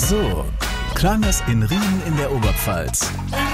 So klang es in Rieden in der Oberpfalz.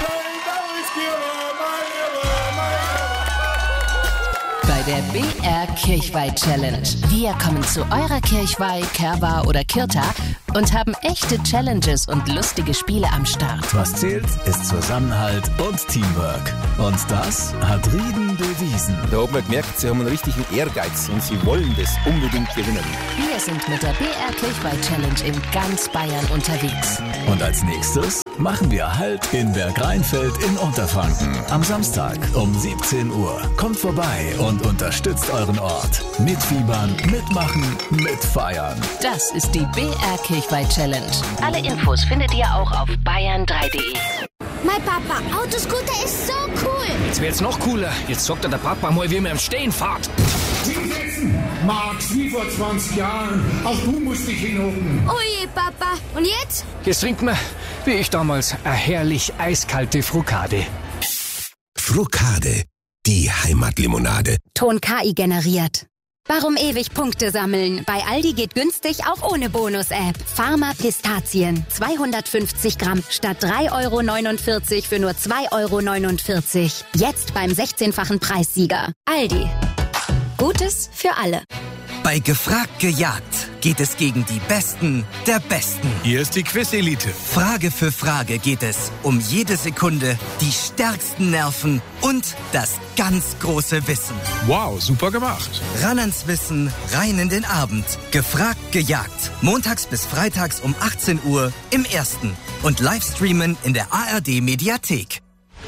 Bei der BR Kirchweih Challenge. Wir kommen zu eurer Kirchweih, Kerwa oder Kirta und haben echte Challenges und lustige Spiele am Start. Was zählt, ist Zusammenhalt und Teamwork. Und das hat Rieden bewiesen. Da hat man gemerkt, sie haben einen richtigen Ehrgeiz und sie wollen das unbedingt gewinnen. Wir sind mit der BR Kirchweih Challenge in ganz Bayern unterwegs. Und als nächstes machen wir Halt in Bergrheinfeld in Unterfranken. Am Samstag um 17 Uhr. Kommt vorbei und unterstützt euren Ort. Mitfiebern, mitmachen, mitfeiern. Das ist die BR Kirchweih Challenge. Alle Infos findet ihr auch auf bayern3.de. Mein Papa, Autoscooter ist so cool. Jetzt wird's noch cooler. Jetzt sagt der Papa mal, wie man im Stehen fährt. Hinsetzen! Max, wie vor 20 Jahren. Auch du musst dich hinhocken. Oh je, Papa. Und jetzt? Jetzt trinkt man, wie ich damals, eine herrlich eiskalte Frukade. Frukade, die Heimatlimonade. Ton KI generiert. Warum ewig Punkte sammeln? Bei Aldi geht günstig auch ohne Bonus-App. Pharma Pistazien. 250 Gramm statt 3,49 € für nur 2,49 €. Jetzt beim 16-fachen Preissieger. Aldi. Gutes für alle. Bei Gefragt gejagt geht es gegen die Besten der Besten. Hier ist die Quiz-Elite. Frage für Frage geht es um jede Sekunde, die stärksten Nerven und das ganz große Wissen. Wow, super gemacht. Ran ans Wissen, rein in den Abend. Gefragt gejagt. Montags bis freitags um 18 Uhr im Ersten. Und Livestreamen in der ARD-Mediathek.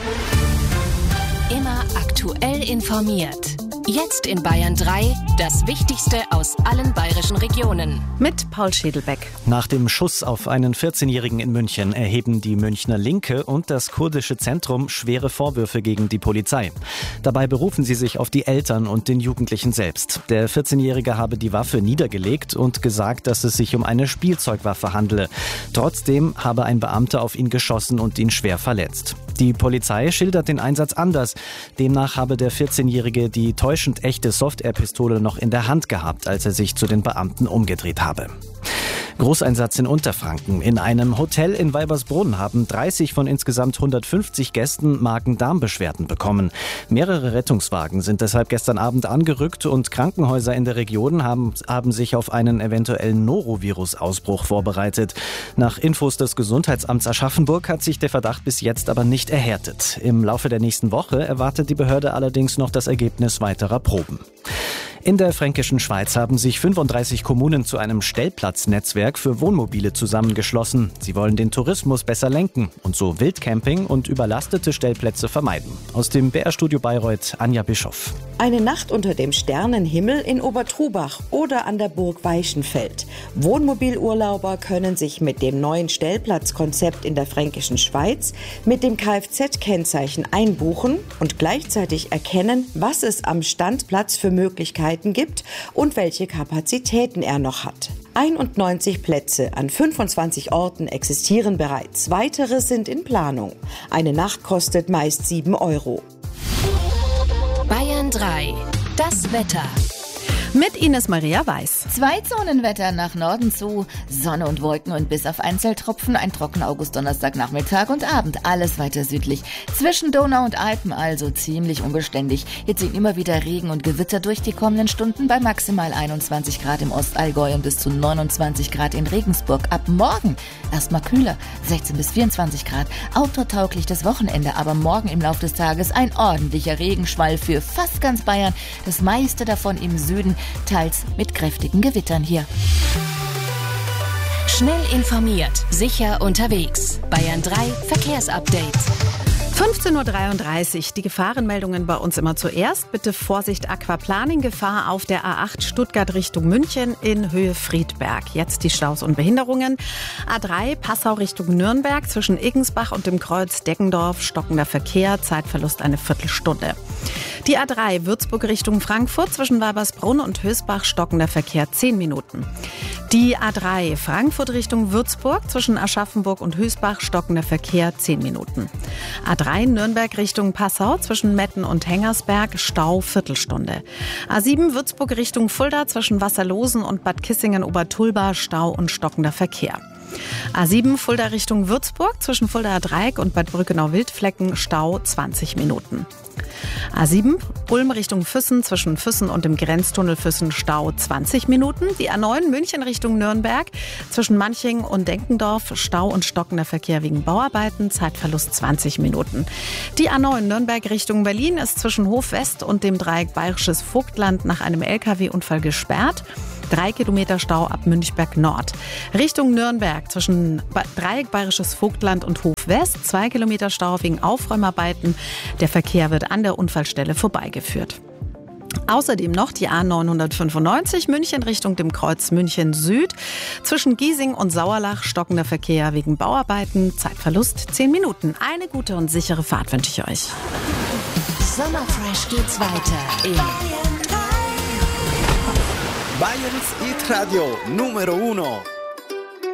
Immer aktuell informiert. Jetzt in Bayern 3, das Wichtigste aus allen bayerischen Regionen. Mit Paul Schädelbeck. Nach dem Schuss auf einen 14-Jährigen in München erheben die Münchner Linke und das kurdische Zentrum schwere Vorwürfe gegen die Polizei. Dabei berufen sie sich auf die Eltern und den Jugendlichen selbst. Der 14-Jährige habe die Waffe niedergelegt und gesagt, dass es sich um eine Spielzeugwaffe handele. Trotzdem habe ein Beamter auf ihn geschossen und ihn schwer verletzt. Die Polizei schildert den Einsatz anders. Demnach habe der 14-Jährige die täuschend echte Software-Pistole noch in der Hand gehabt, als er sich zu den Beamten umgedreht habe. Großeinsatz in Unterfranken. In einem Hotel in Weibersbrunn haben 30 von insgesamt 150 Gästen Magen-Darm-Beschwerden bekommen. Mehrere Rettungswagen sind deshalb gestern Abend angerückt und Krankenhäuser in der Region haben sich auf einen eventuellen Norovirus-Ausbruch vorbereitet. Nach Infos des Gesundheitsamts Aschaffenburg hat sich der Verdacht bis jetzt aber nicht erhärtet. Im Laufe der nächsten Woche erwartet die Behörde allerdings noch das Ergebnis weiterer Proben. In der fränkischen Schweiz haben sich 35 Kommunen zu einem Stellplatznetzwerk für Wohnmobile zusammengeschlossen. Sie wollen den Tourismus besser lenken und so Wildcamping und überlastete Stellplätze vermeiden. Aus dem BR-Studio Bayreuth, Anja Bischoff. Eine Nacht unter dem Sternenhimmel in Obertrubach oder an der Burg Weichenfeld. Wohnmobilurlauber können sich mit dem neuen Stellplatzkonzept in der fränkischen Schweiz mit dem Kfz-Kennzeichen einbuchen und gleichzeitig erkennen, was es am Standplatz für Möglichkeiten gibt und welche Kapazitäten er noch hat. 91 Plätze an 25 Orten existieren bereits. Weitere sind in Planung. Eine Nacht kostet meist 7 €. Bayern 3, das Wetter. Mit Ines Maria Weiß. Zweizonenwetter nach Norden zu, Sonne und Wolken und bis auf Einzeltropfen ein trockener August, Donnerstag, Nachmittag und Abend. Alles weiter südlich. Zwischen Donau und Alpen also ziemlich unbeständig. Hier ziehen immer wieder Regen und Gewitter durch die kommenden Stunden bei maximal 21 Grad im Ostallgäu und bis zu 29 Grad in Regensburg. Ab morgen erstmal kühler, 16 bis 24 Grad. Autotauglich das Wochenende, aber morgen im Laufe des Tages ein ordentlicher Regenschwall für fast ganz Bayern. Das meiste davon im Süden, teils mit kräftigen Gewittern hier. Schnell informiert, sicher unterwegs. Bayern 3 Verkehrsupdate. 15:33 Uhr, die Gefahrenmeldungen bei uns immer zuerst. Bitte Vorsicht, Aquaplaning-Gefahr auf der A8 Stuttgart Richtung München in Höhe Friedberg. Jetzt die Staus und Behinderungen. A3 Passau Richtung Nürnberg zwischen Iggensbach und dem Kreuz Deggendorf. Stockender Verkehr, Zeitverlust eine Viertelstunde. Die A3 Würzburg Richtung Frankfurt zwischen Weibersbrunn und Hösbach. Stockender Verkehr 10 Minuten. Die A3 Frankfurt Richtung Würzburg zwischen Aschaffenburg und Hösbach. Stockender Verkehr 10 Minuten. A3 Nürnberg Richtung Passau zwischen Metten und Hengersberg, Stau Viertelstunde. A7 Würzburg Richtung Fulda zwischen Wasserlosen und Bad Kissingen-Obertulba, Stau und stockender Verkehr. A7 Fulda Richtung Würzburg, zwischen Fuldaer Dreieck und Bad Brückenau-Wildflecken, Stau 20 Minuten. A7 Ulm Richtung Füssen, zwischen Füssen und dem Grenztunnel Füssen, Stau 20 Minuten. Die A9 München Richtung Nürnberg, zwischen Manching und Denkendorf, Stau und stockender Verkehr wegen Bauarbeiten, Zeitverlust 20 Minuten. Die A9 Nürnberg Richtung Berlin ist zwischen Hof West und dem Dreieck Bayerisches Vogtland nach einem LKW-Unfall gesperrt. 3 Kilometer Stau ab Münchberg Nord. Richtung Nürnberg zwischen Dreieck Bayerisches Vogtland und Hof West, 2 Kilometer Stau wegen Aufräumarbeiten. Der Verkehr wird an der Unfallstelle vorbeigeführt. Außerdem noch die A995 München Richtung dem Kreuz München Süd. Zwischen Giesing und Sauerlach stockender Verkehr wegen Bauarbeiten. Zeitverlust 10 Minuten. Eine gute und sichere Fahrt wünsche ich euch. Sommerfresh geht's weiter in Bayerns Hit Radio Numero 1.